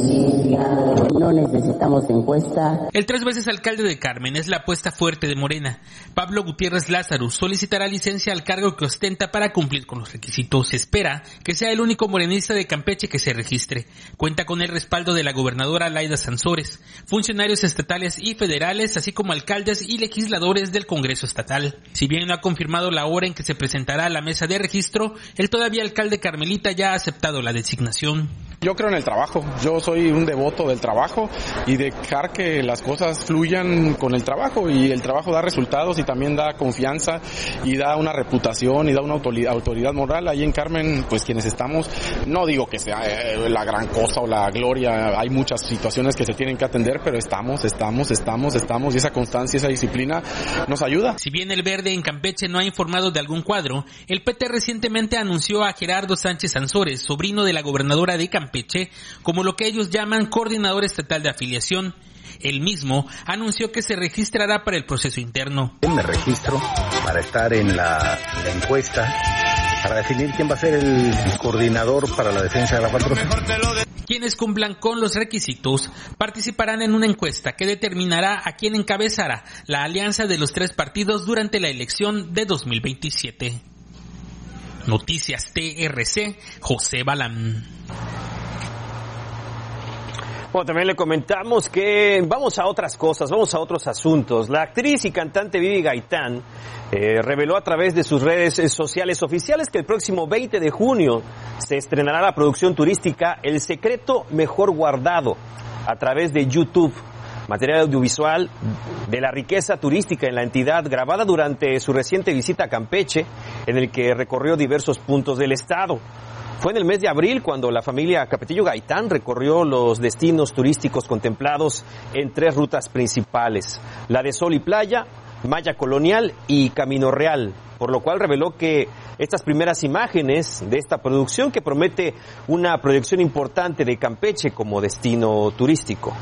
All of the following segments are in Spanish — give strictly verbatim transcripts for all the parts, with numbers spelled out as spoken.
No necesitamos encuesta. El tres veces alcalde de Carmen es la apuesta fuerte de Morena. Pablo Gutiérrez Lázaro solicitará licencia al cargo que ostenta para cumplir con los requisitos. Se espera que sea el único morenista de Campeche que se registre. Cuenta con el respaldo de la gobernadora Laida Sansores, funcionarios estatales y federales, así como alcaldes y legisladores del Congreso estatal. Si bien no ha confirmado la hora en que se presentará a la mesa de registro, el todavía alcalde carmelita ya ha aceptado la designación. Yo creo en el trabajo, yo soy un devoto del trabajo y dejar que las cosas fluyan con el trabajo, y el trabajo da resultados y también da confianza y da una reputación y da una autoridad, autoridad moral. Ahí en Carmen, pues quienes estamos, no digo que sea eh, la gran cosa o la gloria, hay muchas situaciones que se tienen que atender, pero estamos, estamos, estamos, estamos y esa constancia, esa disciplina nos ayuda. Si bien el Verde en Campeche no ha informado de algún cuadro, el P T recientemente anunció a Gerardo Sánchez Sansores, sobrino de la gobernadora de Campeche, como lo que ellos llaman coordinador estatal de afiliación. Él mismo anunció que se registrará para el proceso interno. Me registro para estar en la, la encuesta, para definir quién va a ser el coordinador para la defensa de la cuatro T. Quienes cumplan con los requisitos participarán en una encuesta que determinará a quién encabezará la alianza de los tres partidos durante la elección de dos mil veintisiete. Noticias T R C, José Balán. Bueno, también le comentamos que vamos a otras cosas, vamos a otros asuntos. La actriz y cantante Vivi Gaitán eh, reveló a través de sus redes sociales oficiales que el próximo veinte de junio se estrenará la producción turística El Secreto Mejor Guardado a través de YouTube. Material audiovisual de la riqueza turística en la entidad, grabada durante su reciente visita a Campeche, en el que recorrió diversos puntos del estado. Fue en el mes de abril cuando la familia Capetillo Gaitán recorrió los destinos turísticos contemplados en tres rutas principales: la de Sol y Playa, Maya Colonial y Camino Real, por lo cual reveló que estas primeras imágenes de esta producción, que promete una proyección importante de Campeche como destino turístico.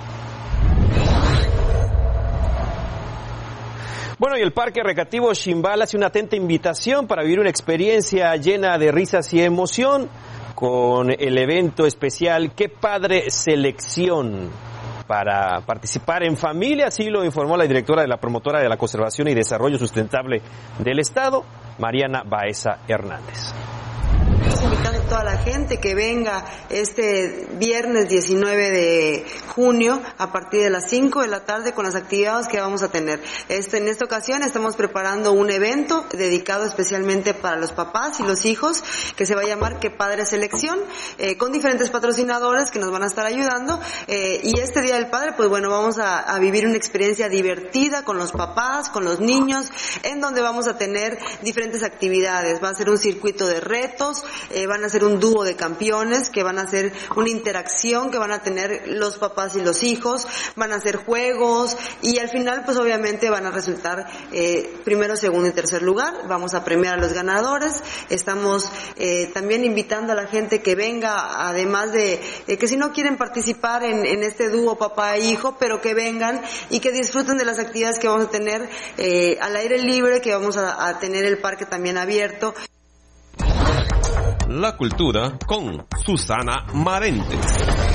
Bueno, y el Parque Recreativo Ximbal hace una atenta invitación para vivir una experiencia llena de risas y emoción con el evento especial ¡Qué Padre Selección! Para participar en familia, así lo informó la directora de la Promotora de la Conservación y Desarrollo Sustentable del Estado, Mariana Baeza Hernández. Invitando a toda la gente que venga este viernes diecinueve de junio a partir de las cinco de la tarde con las actividades que vamos a tener. Este, en esta ocasión estamos preparando un evento dedicado especialmente para los papás y los hijos, que se va a llamar ¡Qué Padre Selección!, eh, con diferentes patrocinadores que nos van a estar ayudando, eh, y este Día del Padre, pues bueno, vamos a, a vivir una experiencia divertida con los papás, con los niños, en donde vamos a tener diferentes actividades. Va a ser un circuito de retos, Eh, van a ser un dúo de campeones que van a hacer una interacción que van a tener los papás y los hijos, van a hacer juegos y al final pues obviamente van a resultar eh, primero, segundo y tercer lugar. Vamos a premiar a los ganadores. Estamos eh, también invitando a la gente que venga, además de eh, que si no quieren participar en, en este dúo papá e hijo, pero que vengan y que disfruten de las actividades que vamos a tener eh, al aire libre, que vamos a, a tener el parque también abierto. La cultura con Susana Marentes.